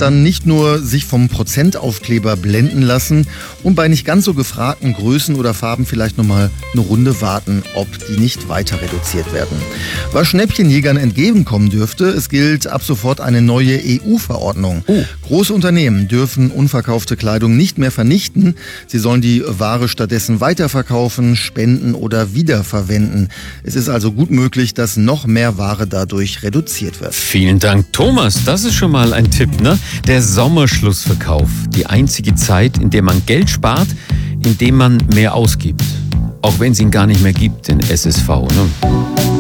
dann nicht nur sich vom Prozentaufkleber blenden lassen und bei nicht ganz so gefragten Größen oder Farben vielleicht nochmal eine Runde warten, ob die nicht weiter reduziert werden. Was Schnäppchenjägern entgegenkommen dürfte, es gilt ab sofort eine neue EU-Verordnung. Große Unternehmen dürfen unverkaufte Kleidung nicht mehr vernichten. Sie sollen die Ware stattdessen weiterverkaufen, spenden oder wiederverwenden. Es ist also gut möglich, dass noch mehr Ware dadurch reduziert wird. Vielen Dank, Thomas. Das ist schon mal ein Tipp, ne? Der Sommerschlussverkauf. Die einzige Zeit, in der man Geld spart, indem man mehr ausgibt. Auch wenn es ihn gar nicht mehr gibt, den SSV, ne?